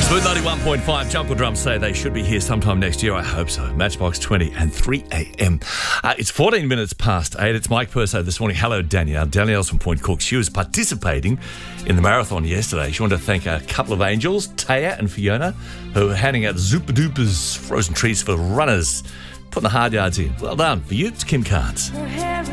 Smooth 91.5, Jungle Drums say they should be here sometime next year. I hope so. Matchbox 20 and 3 a.m. It's 14 minutes past 8. It's Mike Perso this morning. Hello, Danielle. Danielle's from Point Cook. She was participating in the marathon yesterday. She wanted to thank a couple of angels, Taya and Fiona, who are handing out Zooper Doopers frozen treats for runners, putting the hard yards in. Well done. For you, it's Kim Carnes. Her hair